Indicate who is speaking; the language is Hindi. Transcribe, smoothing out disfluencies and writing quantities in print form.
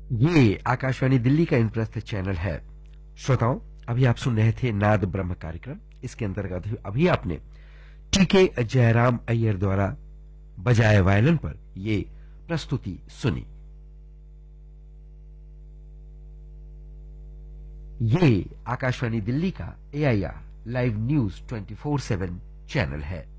Speaker 1: ये आकाशवाणी दिल्ली का इंद्रप्रस्थ चैनल है। श्रोताओं, अभी आप सुन रहे थे नाद ब्रह्म कार्यक्रम। इसके अंतर्गत अभी आपने टीके जयराम अय्यर द्वारा बजाए वायलिन पर ये प्रस्तुति सुनी। ये आकाशवाणी दिल्ली का एआईआर लाइव न्यूज 24/7 चैनल है।